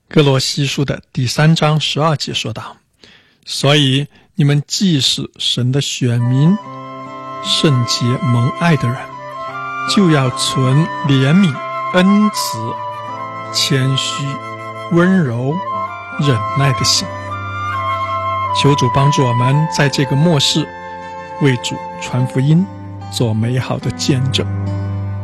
哥罗西书的第3章12节说道：所以你们既是神的选民，圣洁蒙爱的人，就要存怜悯、恩慈、谦虚、温柔、忍耐的心。求主帮助我们在这个末世为主传福音，做美好的见证。